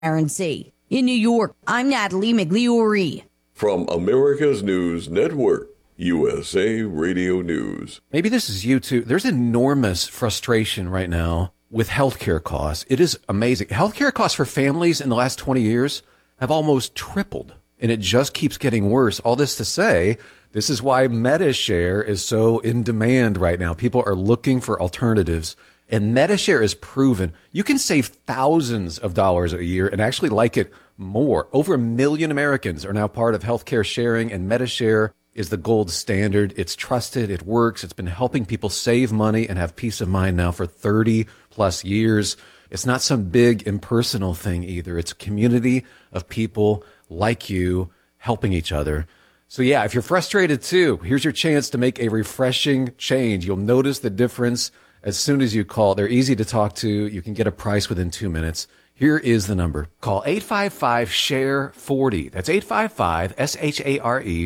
transparency. In New York, I'm Natalie Migliori. From America's News Network, USA Radio News. Maybe this is you too. There's enormous frustration right now with healthcare costs. It is amazing. Healthcare costs for families in the last 20 years have almost tripled, and it just keeps getting worse. All this to say, this is why MediShare is so in demand right now. People are looking for alternatives, and MediShare is proven. You can save thousands of dollars a year and actually like it more. Over 1 million Americans are now part of healthcare sharing, and MediShare is the gold standard. It's trusted. It works. It's been helping people save money and have peace of mind now for 30 plus years. It's not some big impersonal thing either. It's a community of people like you helping each other. So yeah, if you're frustrated too, here's your chance to make a refreshing change. You'll notice the difference as soon as you call. They're easy to talk to. You can get a price within 2 minutes. Here is the number. Call 855-SHARE-40. That's 855-SHARE-40.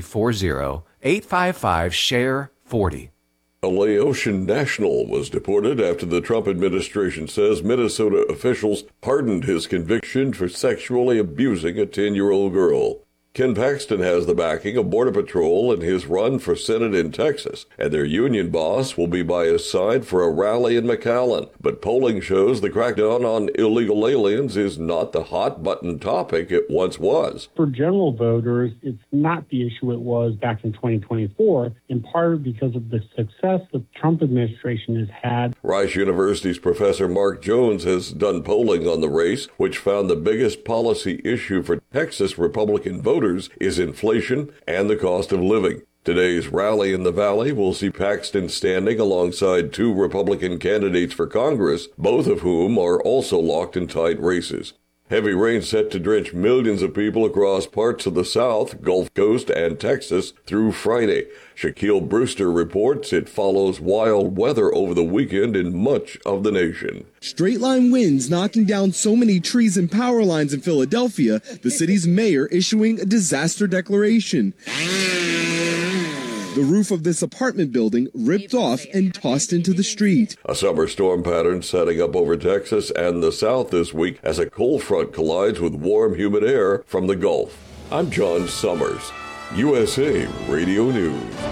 855-SHARE-40. A Laotian national was deported after the Trump administration says Minnesota officials pardoned his conviction for sexually abusing a 10-year-old girl. Ken Paxton has the backing of Border Patrol in his run for Senate in Texas, and their union boss will be by his side for a rally in McAllen. But polling shows the crackdown on illegal aliens is not the hot-button topic it once was. For general voters, it's not the issue it was back in 2024, in part because of the success the Trump administration has had. Rice University's Professor Mark Jones has done polling on the race, which found the biggest policy issue for Texas Republican voters is inflation and the cost of living. Today's rally in the Valley will see Paxton standing alongside 2 Republican candidates for Congress, both of whom are also locked in tight races. Heavy rain set to drench millions of people across parts of the South, Gulf Coast, and Texas through Friday. Shaquille Brewster reports it follows wild weather over the weekend in much of the nation. Straight-line winds knocking down so many trees and power lines in Philadelphia, the city's mayor issuing a disaster declaration. The roof of this apartment building ripped off and tossed into the street. A summer storm pattern setting up over Texas and the South this week as a cold front collides with warm, humid air from the Gulf. I'm John Summers, USA Radio News.